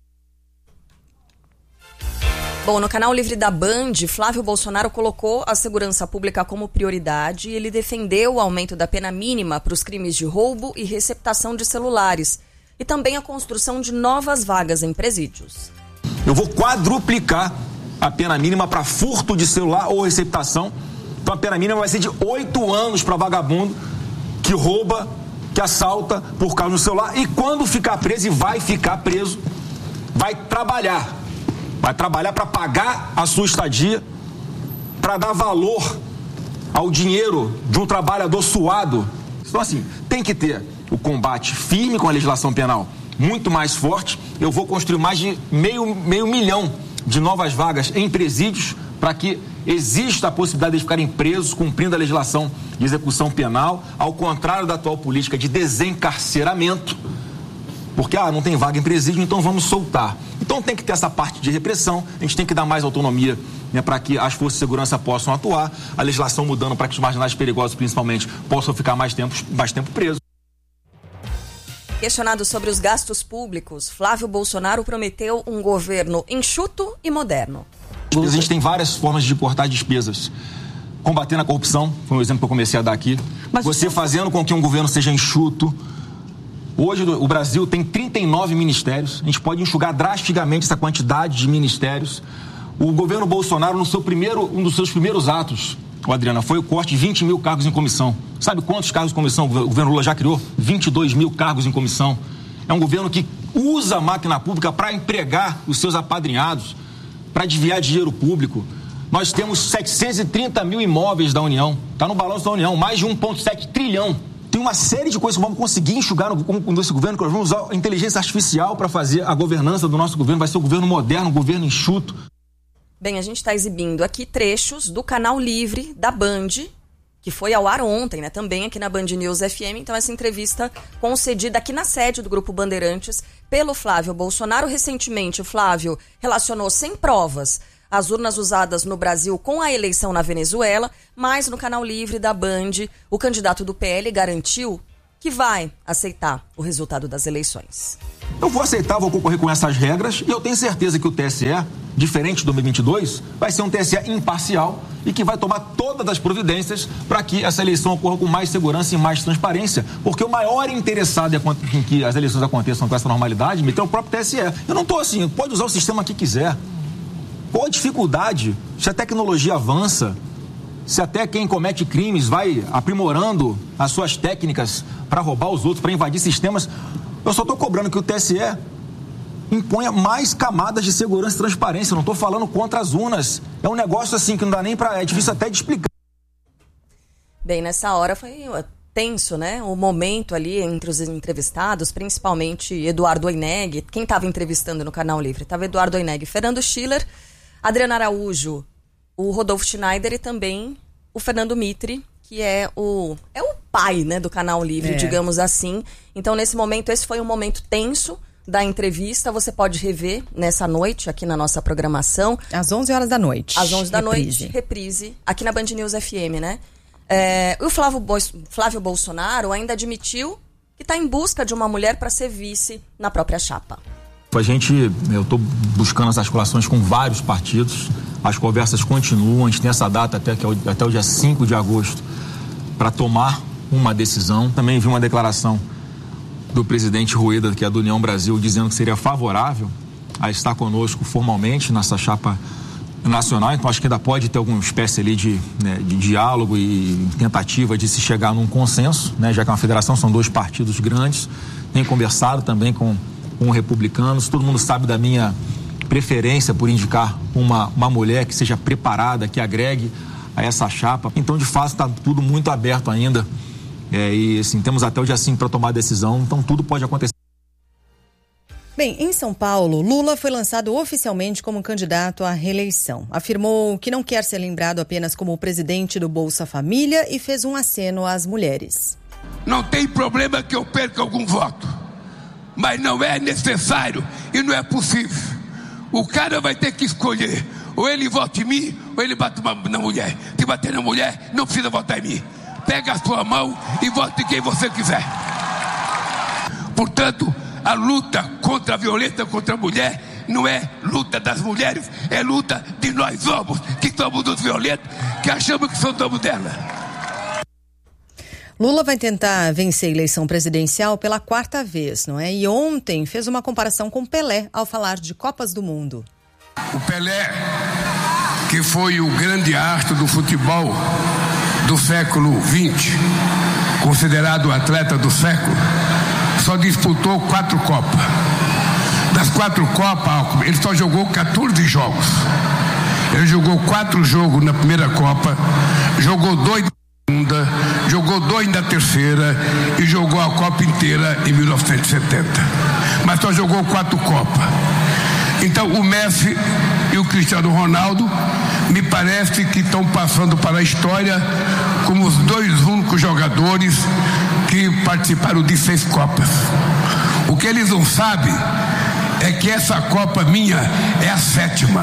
P: Bom, no canal Livre da Band, Flávio Bolsonaro colocou a segurança pública como prioridade e ele defendeu o aumento da pena mínima para os crimes de roubo e receptação de celulares e também a construção de novas vagas em presídios.
T: Eu vou quadruplicar a pena mínima para furto de celular ou receptação. Então a pena mínima vai ser de oito anos para vagabundo que rouba, que assalta por causa do celular e quando ficar preso, e vai ficar preso, vai trabalhar. Vai trabalhar para pagar a sua estadia, para dar valor ao dinheiro de um trabalhador suado. Então, assim, tem que ter o combate firme com a legislação penal muito mais forte. Eu vou construir mais de meio, meio milhão de novas vagas em presídios para que exista a possibilidade de ficarem presos cumprindo a legislação de execução penal, ao contrário da atual política de desencarceramento, porque ah, não tem vaga em presídio, então vamos soltar. Então tem que ter essa parte de repressão, a gente tem que dar mais autonomia, né, para que as forças de segurança possam atuar, a legislação mudando para que os marginais perigosos, principalmente, possam ficar mais tempo, mais tempo presos.
P: Questionado sobre os gastos públicos, Flávio Bolsonaro prometeu um governo enxuto e moderno.
T: A gente tem várias formas de cortar despesas. Combatendo a corrupção, foi um exemplo que eu comecei a dar aqui. Mas você fazendo com que um governo seja enxuto. Hoje o Brasil tem trinta e nove ministérios. A gente pode enxugar drasticamente essa quantidade de ministérios. O governo Bolsonaro, no seu primeiro, um dos seus primeiros atos, Adriana, foi o corte de vinte mil cargos em comissão. Sabe quantos cargos em comissão o governo Lula já criou? vinte e dois mil cargos em comissão. É um governo que usa a máquina pública para empregar os seus apadrinhados, para desviar dinheiro público. Nós temos setecentos e trinta mil imóveis da União. Está no balanço da União, mais de um vírgula sete trilhão. Tem uma série de coisas que vamos conseguir enxugar no, nesse governo, que nós vamos usar a inteligência artificial para fazer a governança do nosso governo. Vai ser um governo moderno, um governo enxuto.
P: Bem, a gente está exibindo aqui trechos do canal Livre da Band, que foi ao ar ontem, né? Também aqui na Band News F M. Então, essa entrevista concedida aqui na sede do Grupo Bandeirantes pelo Flávio Bolsonaro. Recentemente, o Flávio relacionou sem provas as urnas usadas no Brasil com a eleição na Venezuela, mas no canal Livre da Band, o candidato do P L garantiu que vai aceitar o resultado das eleições.
T: Eu vou aceitar, vou concorrer com essas regras e eu tenho certeza que o T S E, diferente de dois mil e vinte e dois, vai ser um T S E imparcial e que vai tomar todas as providências para que essa eleição ocorra com mais segurança e mais transparência, porque o maior interessado em que as eleições aconteçam com essa normalidade é o próprio T S E. Eu não estou assim, pode usar o sistema que quiser. Qual a dificuldade? Se a tecnologia avança, se até quem comete crimes vai aprimorando as suas técnicas para roubar os outros, para invadir sistemas, eu só estou cobrando que o T S E imponha mais camadas de segurança e transparência. Eu não estou falando contra as urnas. É um negócio assim que não dá nem para... É difícil até de explicar.
P: Bem, nessa hora foi tenso, né? O momento ali entre os entrevistados, principalmente Eduardo Oineg. Quem estava entrevistando no Canal Livre? Estava Eduardo Oineg, Fernando Schiller, Adriana Araújo, o Rodolfo Schneider e também o Fernando Mitre, que é o, é o pai, né, do Canal Livre, é. digamos assim. Então, nesse momento, esse foi um momento tenso da entrevista. Você pode rever nessa noite aqui na nossa programação.
O: Às onze horas da noite.
P: Às onze da noite, reprise, aqui na Band News F M, né? É, o Flávio, Bo- Flávio Bolsonaro ainda admitiu que está em busca de uma mulher para ser vice na própria chapa.
T: A gente, eu estou buscando as articulações com vários partidos, as conversas continuam, a gente tem essa data até, que é o, até o dia cinco de agosto para tomar uma decisão. Também vi uma declaração do presidente Rueda, que é do União Brasil, dizendo que seria favorável a estar conosco formalmente nessa chapa nacional, então acho que ainda pode ter alguma espécie ali de, né, de diálogo e tentativa de se chegar num consenso, né, já que é uma federação, são dois partidos grandes. Tenho conversado também com com republicanos, todo mundo sabe da minha preferência por indicar uma, uma mulher que seja preparada, que agregue a essa chapa. Então, de fato, está tudo muito aberto ainda. É, e assim, temos até o dia cinco para tomar a decisão, então tudo pode acontecer.
O: Bem, em São Paulo, Lula foi lançado oficialmente como candidato à reeleição. Afirmou que não quer ser lembrado apenas como o presidente do Bolsa Família e fez um aceno às mulheres.
U: Não tem problema que eu perca algum voto. Mas não é necessário e não é possível. O cara vai ter que escolher. Ou ele vota em mim, ou ele bate na mulher. Se bater na mulher, não precisa votar em mim. Pega a sua mão e vote em quem você quiser. Portanto, a luta contra a violência contra a mulher não é luta das mulheres, é luta de nós homens, que somos os violentos, que achamos que somos dela.
O: Lula vai tentar vencer a eleição presidencial pela quarta vez, não é? E ontem fez uma comparação com Pelé ao falar de Copas do Mundo.
U: O Pelé, que foi o grande astro do futebol do século vinte, considerado o atleta do século, só disputou quatro Copas. Das quatro Copas, ele só jogou quatorze jogos. Ele jogou quatro jogos na primeira Copa, jogou dois na segunda, jogou dois na terceira e jogou a Copa inteira em mil novecentos e setenta. Mas só jogou quatro Copas. Então o Messi e o Cristiano Ronaldo me parece que estão passando para a história como os dois únicos jogadores que participaram de seis Copas. O que eles não sabem é que essa Copa minha é a sétima.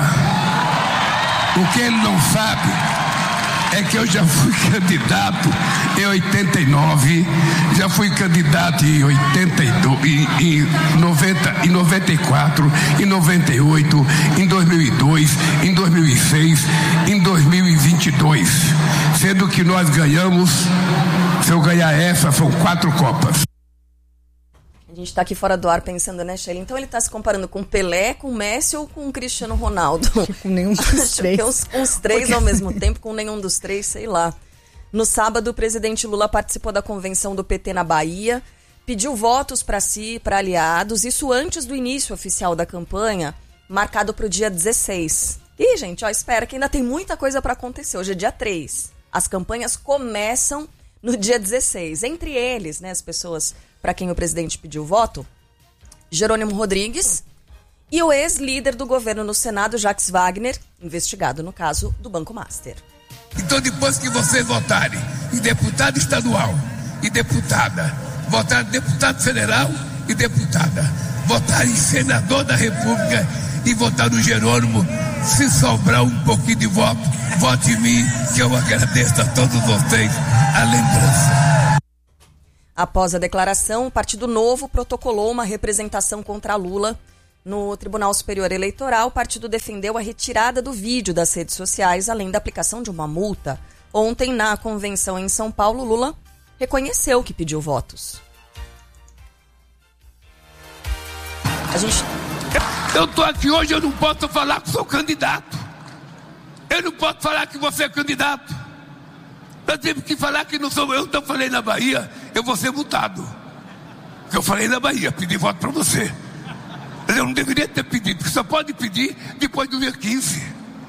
U: O que ele não sabe é que eu já fui candidato em oitenta e nove, já fui candidato em oitenta e dois, em, em, noventa, em noventa e quatro, em noventa e oito, em dois mil e dois, em dois mil e seis, em dois mil e vinte e dois. Sendo que nós ganhamos, se eu ganhar essa, são quatro Copas.
P: A gente tá aqui fora do ar pensando, né, Sheila? Então ele tá se comparando com Pelé, com Messi ou com Cristiano Ronaldo?
O: Com nenhum dos três.
P: Uns, uns três Porque... ao mesmo tempo, com nenhum dos três, sei lá. No sábado, o presidente Lula participou da convenção do P T na Bahia, pediu votos para si e para aliados, isso antes do início oficial da campanha, marcado para o dia dezesseis. E, gente, ó, espera que ainda tem muita coisa para acontecer. Hoje é dia três. As campanhas começam no dia dezesseis. Entre eles, né, as pessoas para quem o presidente pediu voto, Jerônimo Rodrigues e o ex-líder do governo no Senado, Jacques Wagner, investigado no caso do Banco Master.
U: Então, depois que vocês votarem em deputado estadual e deputada, votar em deputado federal e deputada, votar em senador da República e votar no Jerônimo, se sobrar um pouquinho de voto, vote em mim, que eu agradeço a todos vocês a lembrança.
P: Após a declaração, o Partido Novo protocolou uma representação contra Lula. No Tribunal Superior Eleitoral, o partido defendeu a retirada do vídeo das redes sociais, além da aplicação de uma multa. Ontem, na convenção em São Paulo, Lula reconheceu que pediu votos. A gente...
U: Eu estou aqui hoje, eu não posso falar que sou candidato. Eu não posso falar que você é candidato. Eu tive que falar que não sou eu, então eu falei na Bahia, eu vou ser multado. Porque eu falei na Bahia, pedi voto para você. Mas eu não deveria ter pedido, porque só pode pedir depois do dia quinze.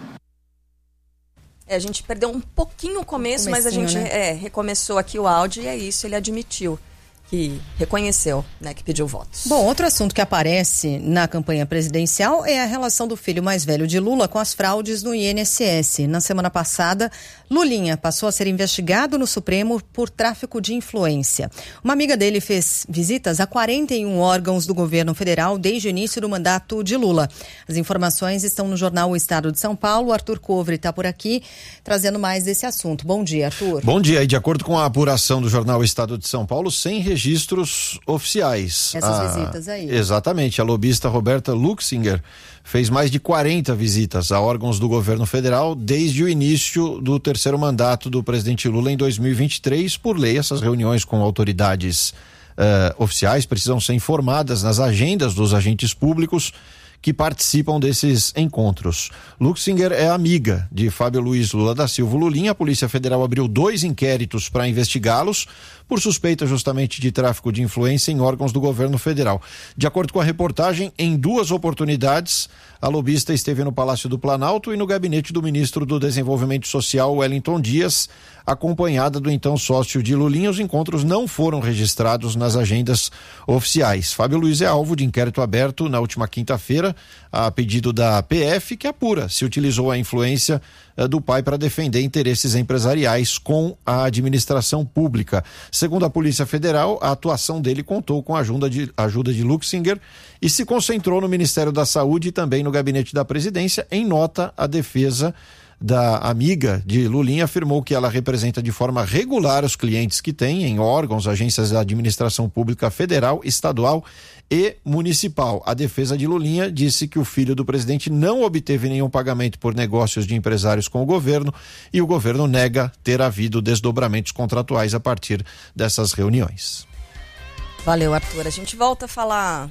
P: É, a gente perdeu um pouquinho o começo, mas a gente né? é, recomeçou aqui o áudio e é isso, ele admitiu que reconheceu, né, que pediu votos.
O: Bom, outro assunto que aparece na campanha presidencial é a relação do filho mais velho de Lula com as fraudes no I N S S. Na semana passada, Lulinha passou a ser investigado no Supremo por tráfico de influência. Uma amiga dele fez visitas a quarenta e um órgãos do governo federal desde o início do mandato de Lula. As informações estão no jornal O Estado de São Paulo. Arthur Covre está por aqui trazendo mais desse assunto. Bom dia, Arthur.
L: Bom dia. E de acordo com a apuração do jornal O Estado de São Paulo, sem registros oficiais.
O: Essas
L: a...
O: visitas aí.
L: Exatamente. A lobista Roberta Luxinger fez mais de quarenta visitas a órgãos do governo federal desde o início do terceiro mandato do presidente Lula em dois mil e vinte e três. Por lei, essas reuniões com autoridades uh, oficiais precisam ser informadas nas agendas dos agentes públicos que participam desses encontros. Luxinger é amiga de Fábio Luiz Lula da Silva Lulinha. A Polícia Federal abriu dois inquéritos para investigá-los por suspeita justamente de tráfico de influência em órgãos do governo federal. De acordo com a reportagem, em duas oportunidades, a lobista esteve no Palácio do Planalto e no gabinete do ministro do Desenvolvimento Social, Wellington Dias, acompanhada do então sócio de Lulinha. Os encontros não foram registrados nas agendas oficiais. Fábio Luiz é alvo de inquérito aberto na última quinta-feira, a pedido da P F, que apura se utilizou a influência uh, do pai para defender interesses empresariais com a administração pública. Segundo a Polícia Federal, a atuação dele contou com a ajuda de, ajuda de Luxinger e se concentrou no Ministério da Saúde e também no gabinete da presidência. Em nota, a defesa da amiga de Lulinha afirmou que ela representa de forma regular os clientes que tem em órgãos, agências da administração pública federal, estadual e municipal. A defesa de Lulinha disse que o filho do presidente não obteve nenhum pagamento por negócios de empresários com o governo e o governo nega ter havido desdobramentos contratuais a partir dessas reuniões.
P: Valeu, Arthur. A gente volta a falar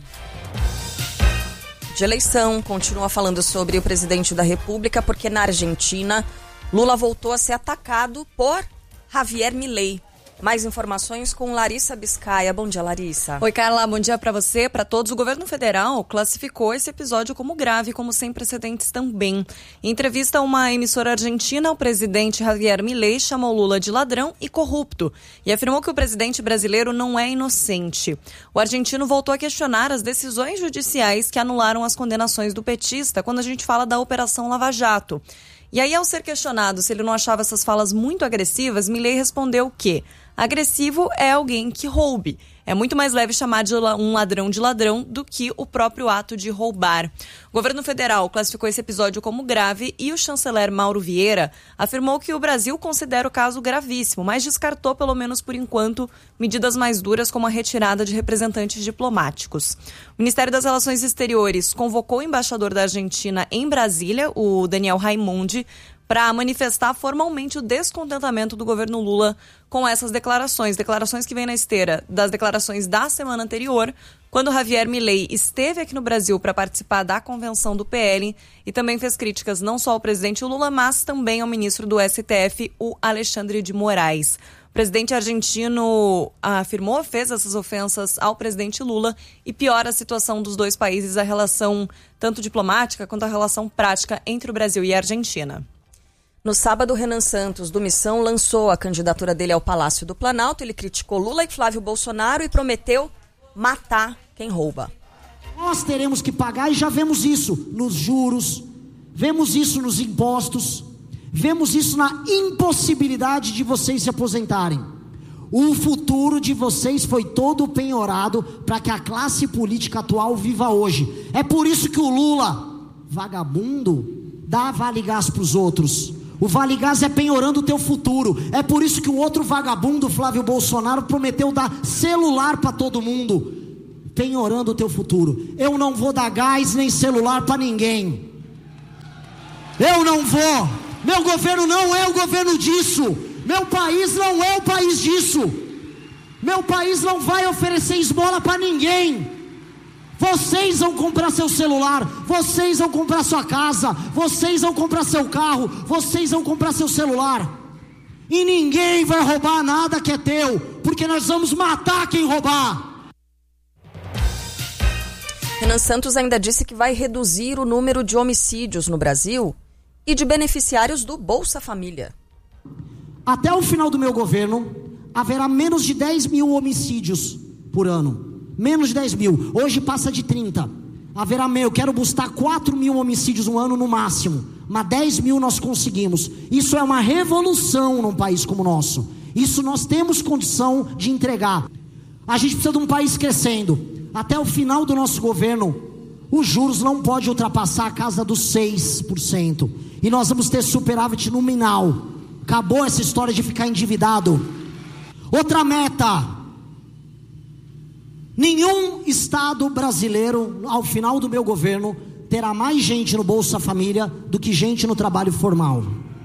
P: de eleição, continua falando sobre o presidente da República, porque na Argentina, Lula voltou a ser atacado por Javier Milei. Mais informações com Larissa Biscaia. Bom dia, Larissa.
O: Oi, Carla. Bom dia para você, para todos. O governo federal classificou esse episódio como grave, como sem precedentes também. Em entrevista a uma emissora argentina, o presidente Javier Milei chamou Lula de ladrão e corrupto e afirmou que o presidente brasileiro não é inocente. O argentino voltou a questionar as decisões judiciais que anularam as condenações do petista quando a gente fala da Operação Lava Jato. E aí, ao ser questionado se ele não achava essas falas muito agressivas, Milei respondeu que agressivo é alguém que roube. É muito mais leve chamar de um ladrão de ladrão do que o próprio ato de roubar. O governo federal classificou esse episódio como grave e o chanceler Mauro Vieira afirmou que o Brasil considera o caso gravíssimo, mas descartou, pelo menos por enquanto, medidas mais duras como a retirada de representantes diplomáticos. O Ministério das Relações Exteriores convocou o embaixador da Argentina em Brasília, o Daniel Raimondi, para manifestar formalmente o descontentamento do governo Lula com essas declarações. Declarações que vêm na esteira das declarações da semana anterior, quando Javier Milei esteve aqui no Brasil para participar da convenção do P L e também fez críticas não só ao presidente Lula, mas também ao ministro do S T F, o Alexandre de Moraes. O presidente argentino afirmou, fez essas ofensas ao presidente Lula e piora a situação dos dois países, a relação tanto diplomática quanto a relação prática entre o Brasil e a Argentina.
P: No sábado, Renan Santos, do Missão, lançou a candidatura dele ao Palácio do Planalto. Ele criticou Lula e Flávio Bolsonaro e prometeu matar quem rouba.
A: Nós teremos que pagar, e já vemos isso nos juros, vemos isso nos impostos, vemos isso na impossibilidade de vocês se aposentarem. O futuro de vocês foi todo penhorado para que a classe política atual viva hoje. É por isso que o Lula, vagabundo, dá vale gás para os outros. O Vale Gás é penhorando o teu futuro. É por isso que o outro vagabundo, Flávio Bolsonaro, prometeu dar celular para todo mundo, penhorando o teu futuro. Eu não vou dar gás nem celular para ninguém. Eu não vou. Meu governo não é o governo disso. Meu país não é o país disso. Meu país não vai oferecer esmola para ninguém. Vocês vão comprar seu celular, vocês vão comprar sua casa, vocês vão comprar seu carro, vocês vão comprar seu celular. E ninguém vai roubar nada que é teu, porque nós vamos matar quem roubar.
P: Renan Santos ainda disse que vai reduzir o número de homicídios no Brasil e de beneficiários do Bolsa Família.
A: Até o final do meu governo, haverá menos de dez mil homicídios por ano. Menos de dez mil, hoje passa de trinta. Haverá meio, eu quero buscar quatro mil homicídios no ano no máximo, mas dez mil nós conseguimos. Isso é uma revolução num país como o nosso. Isso nós temos condição de entregar. A gente precisa de um país crescendo. Até o final do nosso governo, os juros não podem ultrapassar a casa dos seis por cento. E nós vamos ter superávit nominal. Acabou essa história de ficar endividado. Outra meta: nenhum estado brasileiro, ao final do meu governo, terá mais gente no Bolsa Família do que gente no trabalho formal.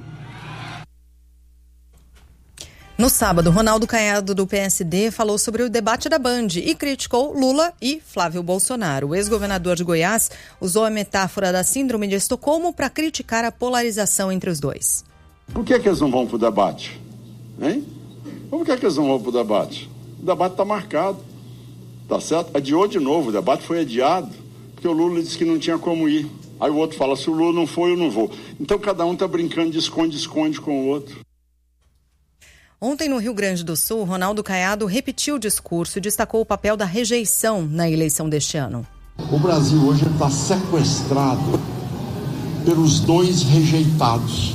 O: No sábado, Ronaldo Caiado, do P S D, falou sobre o debate da Band e criticou Lula e Flávio Bolsonaro. O ex-governador de Goiás usou a metáfora da síndrome de Estocolmo para criticar a polarização entre os dois.
V: Por que que eles não vão para o debate? Hein? Por que que eles não vão para o debate? O debate está marcado. Tá certo? Adiou de novo, o debate foi adiado, porque o Lula disse que não tinha como ir. Aí o outro fala, se o Lula não foi, eu não vou. Então cada um tá brincando de esconde-esconde com o outro.
O: Ontem, no Rio Grande do Sul, Ronaldo Caiado repetiu o discurso e destacou o papel da rejeição na eleição deste ano.
V: O Brasil hoje está sequestrado pelos dois rejeitados.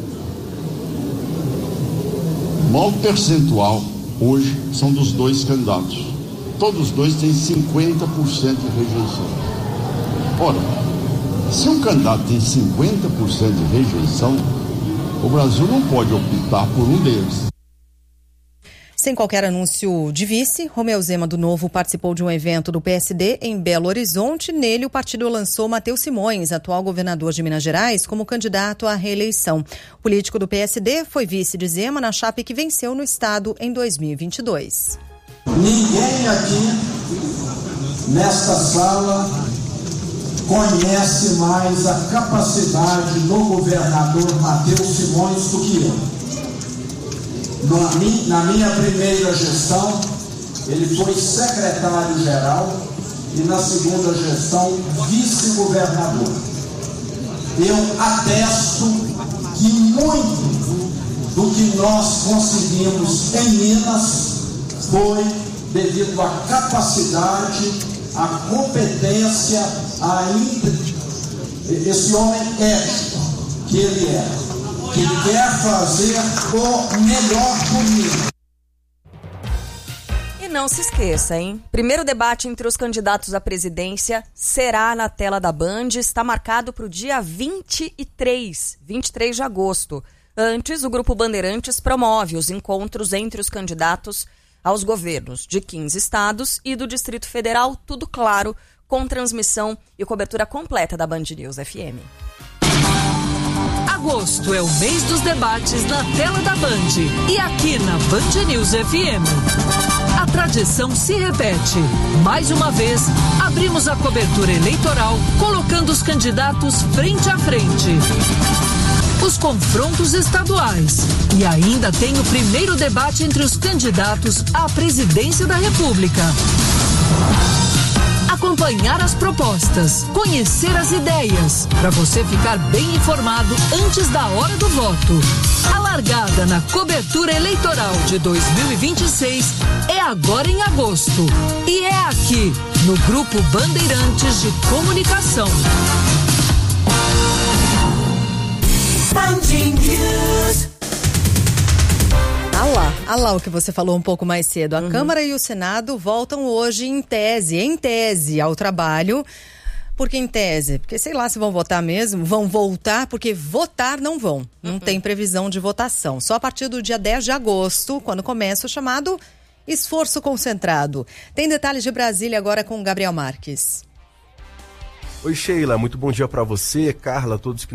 V: O maior percentual hoje são dos dois candidatos. Todos os dois têm cinquenta por cento de rejeição. Ora, se um candidato tem cinquenta por cento de rejeição, o Brasil não pode optar por um deles.
O: Sem qualquer anúncio de vice, Romeu Zema do Novo participou de um evento do P S D em Belo Horizonte. Nele, o partido lançou Matheus Simões, atual governador de Minas Gerais, como candidato à reeleição. O político do P S D foi vice de Zema na chapa que venceu no estado em dois mil e vinte e dois.
W: Ninguém aqui, nesta sala, conhece mais a capacidade do governador Matheus Simões do que eu. Na minha, na minha primeira gestão, ele foi secretário-geral e na segunda gestão, vice-governador. Eu atesto que muito do que nós conseguimos em Minas foi devido à capacidade, à competência, à esse homem ético que ele é, que quer fazer o melhor por mim.
P: E não se esqueça, hein? Primeiro debate entre os candidatos à presidência será na tela da Band, está marcado para o dia vinte e três, vinte e três de agosto. Antes, o Grupo Bandeirantes promove os encontros entre os candidatos aos governos de quinze estados e do Distrito Federal, tudo claro, com transmissão e cobertura completa da Band News F M.
E: Agosto é o mês dos debates na tela da Band e aqui na Band News F M. A tradição se repete. Mais uma vez, abrimos a cobertura eleitoral colocando os candidatos frente a frente. Os confrontos estaduais. E ainda tem o primeiro debate entre os candidatos à presidência da República. Acompanhar as propostas, conhecer as ideias, para você ficar bem informado antes da hora do voto. A largada na cobertura eleitoral de dois mil e vinte e seis é agora em agosto. E é aqui, no Grupo Bandeirantes de Comunicação.
O: Ah lá, ah lá o que você falou um pouco mais cedo. A uhum. Câmara e o Senado voltam hoje em tese, em tese, ao trabalho. Por que em tese? Porque sei lá se vão votar mesmo, vão voltar, porque votar não vão. Não uhum. tem previsão de votação. Só a partir do dia dez de agosto, quando começa o chamado esforço concentrado. Tem detalhes de Brasília agora com Gabriel Marques.
B: Oi, Sheila, muito bom dia para você, Carla, todos que